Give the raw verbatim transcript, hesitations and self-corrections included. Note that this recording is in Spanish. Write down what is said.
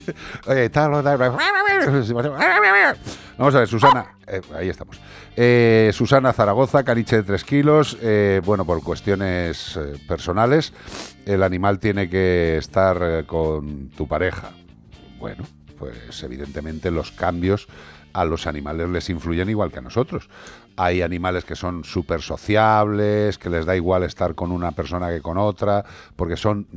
Oye, tal, tal, vamos a ver, Susana, eh, ahí estamos. Eh, Susana Zaragoza, caniche de tres kilos. Eh, bueno, por cuestiones eh, personales, el animal tiene que estar eh, con tu pareja. Bueno, pues evidentemente los cambios a los animales les influyen igual que a nosotros. Hay animales que son súper sociables, que les da igual estar con una persona que con otra, porque son